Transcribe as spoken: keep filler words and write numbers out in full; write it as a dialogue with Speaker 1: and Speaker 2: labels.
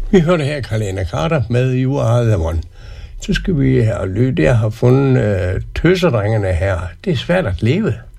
Speaker 1: Vi hørte her Karlene Carter med You Are The One. Så skal vi her og lytte. Jeg har fundet øh, tøsedrengene her. Det er svært at leve.